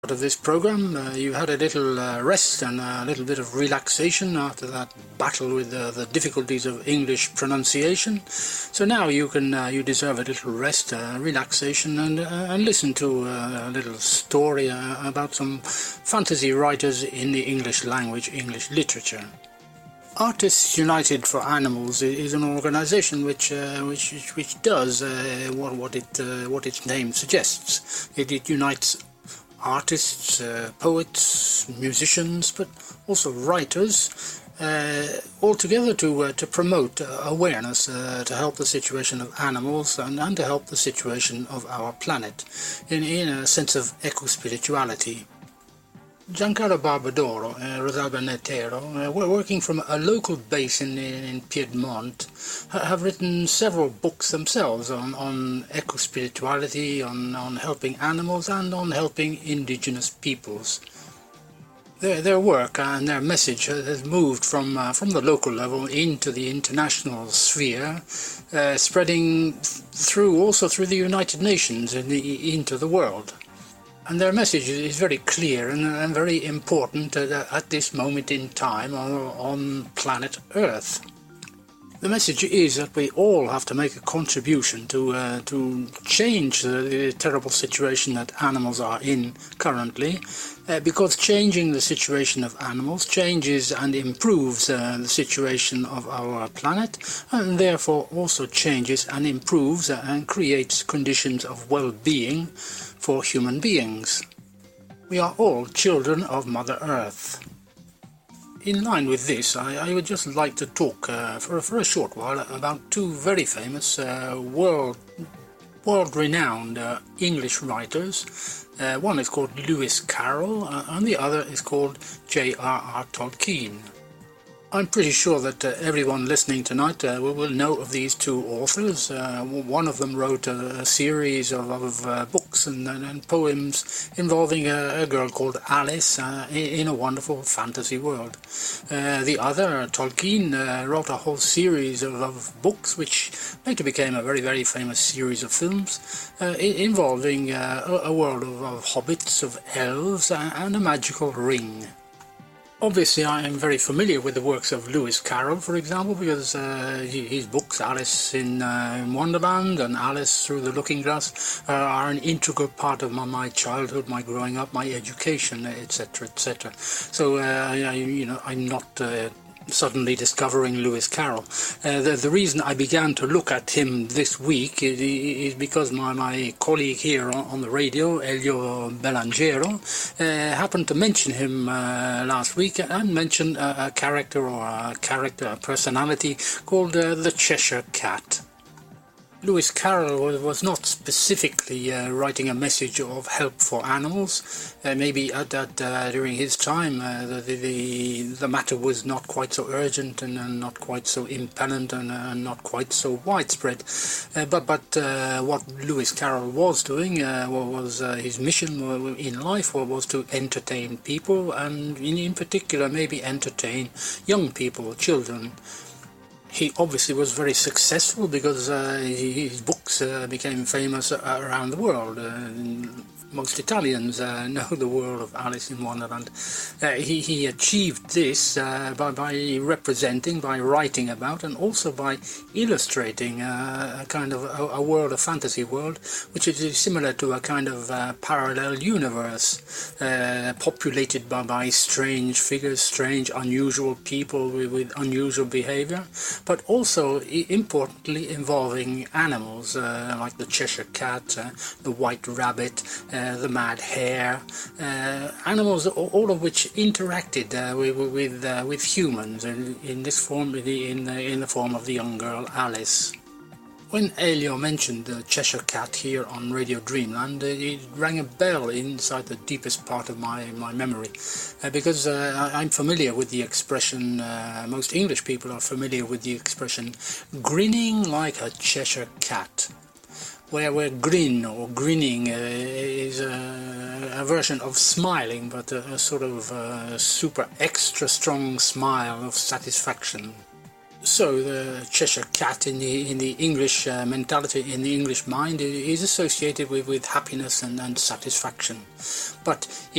of this program. You had a little rest and a little bit of relaxation after that battle with the difficulties of English pronunciation. So now you deserve a little rest, relaxation, and listen to a little story about some fantasy writers in the English language, English literature. Artists United for Animals is an organisation which does what its name suggests. It unites artists, poets, musicians, but also writers, all together to promote awareness, to help the situation of animals and to help the situation of our planet in a sense of eco-spirituality. Giancarlo Barbadoro, Rosalba Netero, working from a local base in Piedmont, have written several books themselves on eco-spirituality, on helping animals and on helping indigenous peoples. Their work and their message has moved from the local level into the international sphere, spreading through the United Nations and into the world. And their message is very clear and very important at this moment in time on planet Earth. The message is that we all have to make a contribution to change the terrible situation that animals are in currently, because changing the situation of animals changes and improves the situation of our planet, and therefore also changes and improves and creates conditions of well-being for human beings. We are all children of Mother Earth. In line with this, I would just like to talk for a short while about two very famous, world-renowned English writers. One is called Lewis Carroll and the other is called J.R.R. Tolkien. I'm pretty sure that everyone listening tonight will know of these two authors. One of them wrote a series of books and poems involving a girl called Alice in a wonderful fantasy world. The other, Tolkien, wrote a whole series of books which later became a very, very famous series of films involving a world of hobbits, of elves, and a magical ring. Obviously, I am very familiar with the works of Lewis Carroll, for example, because his books, Alice in Wonderland and Alice Through the Looking Glass, are an integral part of my childhood, my growing up, my education, etc., etc. So, I'm not suddenly discovering Lewis Carroll. The reason I began to look at him this week is because my colleague here on the radio, Elio Belangero, happened to mention him last week and mention a personality called the Cheshire Cat. Lewis Carroll was not specifically writing a message of help for animals. Maybe during his time the matter was not quite so urgent and not quite so impellent and not quite so widespread. But what Lewis Carroll was doing was his mission in life was to entertain people, and in particular maybe entertain young people, children. He obviously was very successful because his books became famous around the world. Most Italians know the world of Alice in Wonderland. He achieved this by representing, by writing about, and also by illustrating a kind of a world, a fantasy world, which is similar to a kind of parallel universe, populated by strange figures, strange, unusual people with unusual behavior, but also, importantly, involving animals like the Cheshire Cat, the White Rabbit, the Mad Hare, animals all of which interacted with humans in this form, in the form of the young girl Alice. When Elio mentioned the Cheshire Cat here on Radio Dreamland, it rang a bell inside the deepest part of my memory, because I'm familiar with the expression, most English people are familiar with the expression, grinning like a Cheshire Cat. Where grin or grinning is a version of smiling, but a sort of super extra strong smile of satisfaction. So the Cheshire Cat in the English mentality, in the English mind, is associated with happiness and satisfaction. But